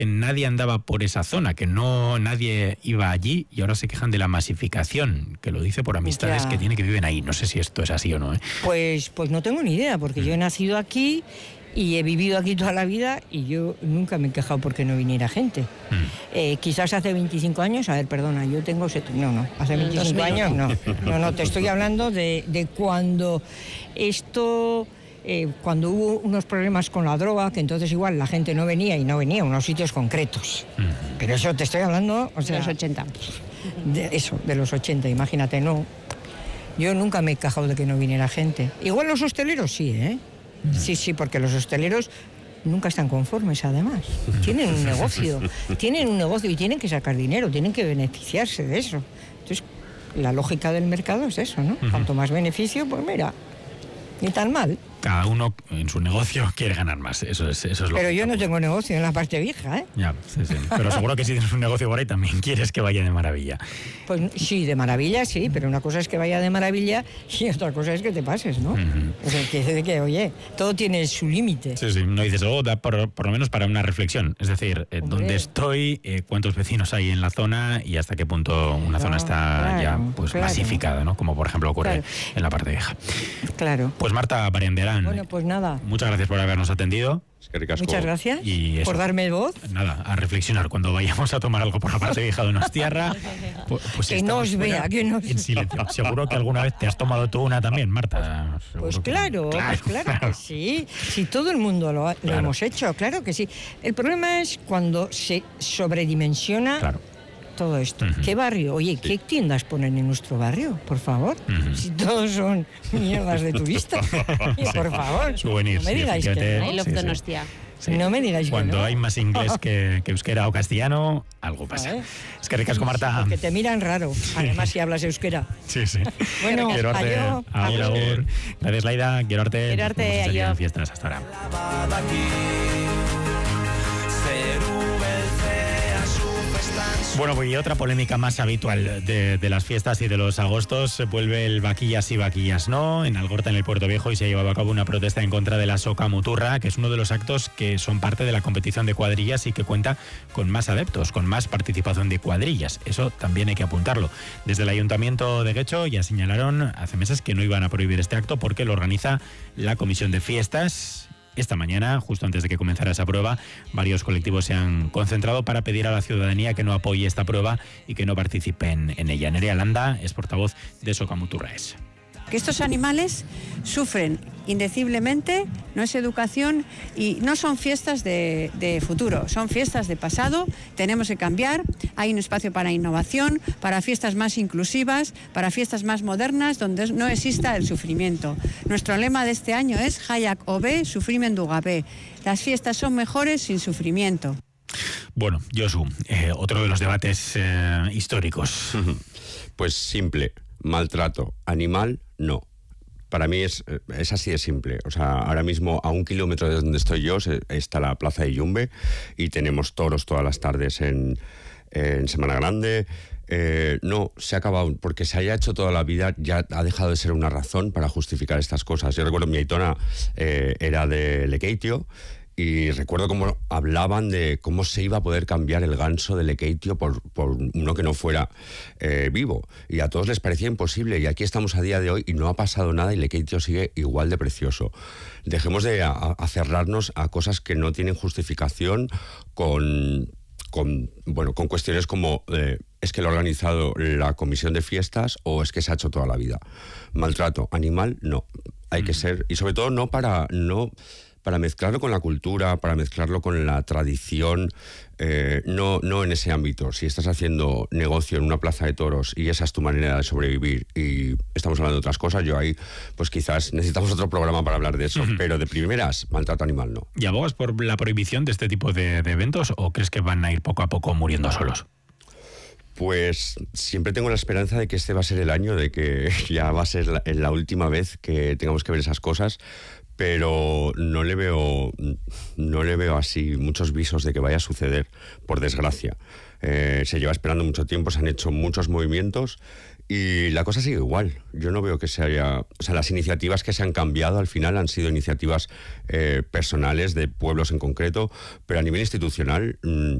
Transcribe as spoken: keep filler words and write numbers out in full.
nadie andaba por esa zona, que no nadie iba allí, y ahora se quejan de la masificación, que lo dice por amistades ya. que tiene que viven ahí. No sé si esto es así o no, ¿eh? Pues, pues no tengo ni idea, porque mm. yo he nacido aquí y he vivido aquí toda la vida y yo nunca me he quejado porque no viniera gente. Mm. Eh, quizás hace veinticinco años, a ver, perdona, yo tengo... Set... No, no, hace veinticinco años no. No, no, te estoy hablando de, de cuando esto... Eh, cuando hubo unos problemas con la droga, que entonces igual la gente no venía y no venía a unos sitios concretos. Uh-huh. Pero eso te estoy hablando, o sea, de los ochenta. De eso, de los ochenta, imagínate, no. Yo nunca me he quejado de que no viniera gente. Igual los hosteleros sí, ¿eh? Uh-huh. Sí, sí, porque los hosteleros nunca están conformes, además. Tienen un negocio, tienen un negocio y tienen que sacar dinero, tienen que beneficiarse de eso. Entonces, la lógica del mercado es eso, ¿no? Uh-huh. Cuanto más beneficio, pues mira, ni tan mal. Cada uno en su negocio quiere ganar más, eso es, eso es lo Pero que yo no tengo negocio en la parte vieja, ¿eh? Ya, sí, sí. Pero seguro que si tienes un negocio por ahí también quieres que vaya de maravilla. Pues sí, de maravilla sí, pero una cosa es que vaya de maravilla y otra cosa es que te pases, ¿no? Uh-huh. O sea, que dice que, oye, todo tiene su límite. Sí, sí, no dices, oh, da por, por lo menos para una reflexión, es decir, eh, dónde estoy, eh, cuántos vecinos hay en la zona y hasta qué punto una no, zona está claro, ya pues claro. masificada, ¿no? Como por ejemplo ocurre claro. en la parte vieja. Claro. Pues Marta Barandiarán. Bueno, pues nada. Muchas gracias por habernos atendido. Muchas gracias y eso, por darme voz. Nada, a reflexionar cuando vayamos a tomar algo por la parte vieja de Donostiarra. Pues, pues que no os vea, que no os en silencio. Seguro que alguna vez te has tomado tú una también, Marta. Pues claro, que... claro, pues claro que sí. Si todo el mundo lo, ha, claro. lo hemos hecho, claro que sí. El problema es cuando se sobredimensiona claro. todo esto. Uh-huh. ¿Qué barrio? Oye, ¿qué tiendas ponen en nuestro barrio? Por favor. Uh-huh. Si todos son mierdas de turistas. Por favor. Souvenirs, no me digáis sí, que no. I love Donostia. Sí. No me digáis Cuando que no. hay más inglés que, que euskera o castellano, algo pasa. Es que ricasco, Marta. Porque te miran raro, además si hablas euskera. Sí, sí. Bueno, quiero arte, agur, agur, agur. Gracias, Laida. Quiero arte. Quiero arte, adiós. Fiestas hasta ahora. Bueno, pues y otra polémica más habitual de, de las fiestas y de los agostos, se vuelve el vaquillas y vaquillas no, en Algorta, en el Puerto Viejo, y se ha llevado a cabo una protesta en contra de la soca muturra, que es uno de los actos que son parte de la competición de cuadrillas y que cuenta con más adeptos, con más participación de cuadrillas. Eso también hay que apuntarlo. Desde el Ayuntamiento de Guecho ya señalaron hace meses que no iban a prohibir este acto porque lo organiza la Comisión de Fiestas. Esta mañana, justo antes de que comenzara esa prueba, varios colectivos se han concentrado para pedir a la ciudadanía que no apoye esta prueba y que no participen en ella. Nerea Landa es portavoz de Soca Muturraes. Que estos animales sufren indeciblemente, no es educación y no son fiestas de, de futuro, son fiestas de pasado. Tenemos que cambiar, hay un espacio para innovación, para fiestas más inclusivas, para fiestas más modernas donde no exista el sufrimiento. Nuestro lema de este año es Hayak Obe, Sufrimendu Gabe. Las fiestas son mejores sin sufrimiento. Bueno, Josu, eh, otro de los debates eh, históricos. Pues simple, maltrato animal, no. Para mí es, es así de simple. O sea, ahora mismo a un kilómetro de donde estoy yo está la plaza de Yumbe y tenemos toros todas las tardes en, en Semana Grande. Eh, no, se ha acabado, porque se haya hecho toda la vida, ya ha dejado de ser una razón para justificar estas cosas. Yo recuerdo, mi aitona eh, era de Lekeitio, y recuerdo cómo hablaban de cómo se iba a poder cambiar el ganso de Lekeitio por, por uno que no fuera eh, vivo. Y a todos les parecía imposible. Y aquí estamos a día de hoy y no ha pasado nada y Lekeitio sigue igual de precioso. Dejemos de aferrarnos a, a cosas que no tienen justificación con, con, bueno, con cuestiones como eh, es que lo ha organizado la comisión de fiestas o es que se ha hecho toda la vida. Maltrato animal, no. Hay que ser... Y sobre todo no para... no para mezclarlo con la cultura, para mezclarlo con la tradición, eh, no, no en ese ámbito. Si estás haciendo negocio en una plaza de toros y esa es tu manera de sobrevivir y estamos hablando de otras cosas, yo ahí, pues quizás necesitamos otro programa para hablar de eso, uh-huh. pero de primeras, maltrato animal no. ¿Y abogas por la prohibición de este tipo de, de eventos o crees que van a ir poco a poco muriendo solos? Pues siempre tengo la esperanza de que este va a ser el año, de que ya va a ser la, la última vez que tengamos que ver esas cosas, pero no le veo no le veo así muchos visos de que vaya a suceder, por desgracia. Eh, se lleva esperando mucho tiempo, se han hecho muchos movimientos y la cosa sigue igual. Yo no veo que se haya... O sea, las iniciativas que se han cambiado al final han sido iniciativas eh, personales de pueblos en concreto, pero a nivel institucional